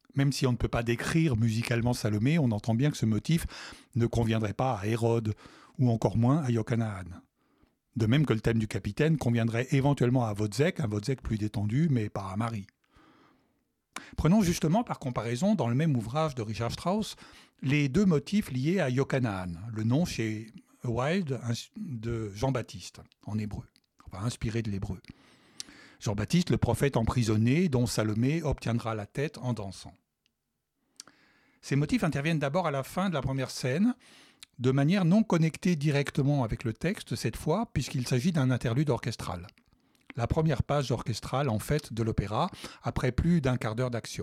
Même si on ne peut pas décrire musicalement Salomé, on entend bien que ce motif ne conviendrait pas à Hérode, ou encore moins à Yocanaan. De même que le thème du capitaine conviendrait éventuellement à Wozzeck, un Wozzeck plus détendu, mais pas à Marie. Prenons justement par comparaison, dans le même ouvrage de Richard Strauss, les deux motifs liés à Yocanaan, le nom chez Wilde de Jean-Baptiste, en hébreu, enfin inspiré de l'hébreu. Jean-Baptiste, le prophète emprisonné, dont Salomé obtiendra la tête en dansant. Ces motifs interviennent d'abord à la fin de la première scène, de manière non connectée directement avec le texte cette fois, puisqu'il s'agit d'un interlude orchestral. La première page orchestrale, en fait, de l'opéra, après plus d'un quart d'heure d'action.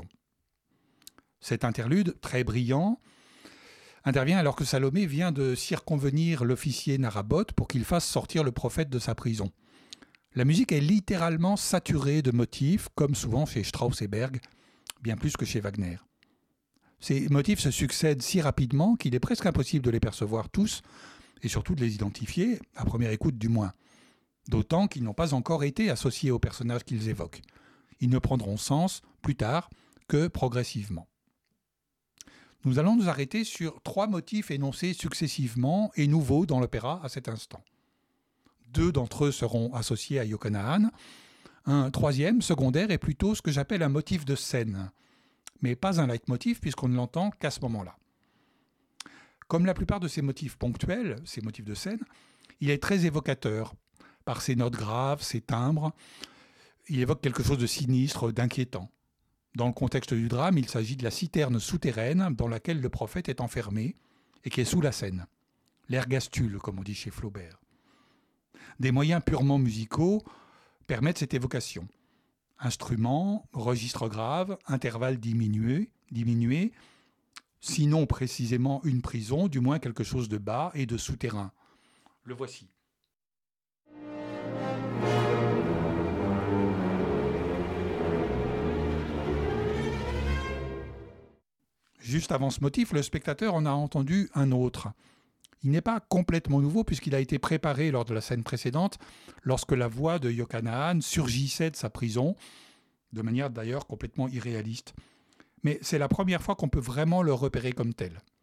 Cet interlude, très brillant, intervient alors que Salomé vient de circonvenir l'officier Narabot pour qu'il fasse sortir le prophète de sa prison. La musique est littéralement saturée de motifs, comme souvent chez Strauss et Berg, bien plus que chez Wagner. Ces motifs se succèdent si rapidement qu'il est presque impossible de les percevoir tous, et surtout de les identifier, à première écoute du moins. D'autant qu'ils n'ont pas encore été associés aux personnages qu'ils évoquent. Ils ne prendront sens, plus tard, que progressivement. Nous allons nous arrêter sur 3 motifs énoncés successivement et nouveaux dans l'opéra à cet instant. 2 d'entre eux seront associés à Yocanaan. Un troisième, secondaire, est plutôt ce que j'appelle un motif de scène, mais pas un leitmotiv puisqu'on ne l'entend qu'à ce moment-là. Comme la plupart de ces motifs ponctuels, ces motifs de scène, il est très évocateur. Par ses notes graves, ses timbres, il évoque quelque chose de sinistre, d'inquiétant. Dans le contexte du drame, il s'agit de la citerne souterraine dans laquelle le prophète est enfermé et qui est sous la scène. L'ergastule, comme on dit chez Flaubert. Des moyens purement musicaux permettent cette évocation. Instruments, registre grave, intervalles diminués, sinon précisément une prison, du moins quelque chose de bas et de souterrain. Le voici. Juste avant ce motif, le spectateur en a entendu un autre. Il n'est pas complètement nouveau puisqu'il a été préparé lors de la scène précédente, lorsque la voix de Yocanaan surgissait de sa prison, de manière d'ailleurs complètement irréaliste. Mais c'est la première fois qu'on peut vraiment le repérer comme tel.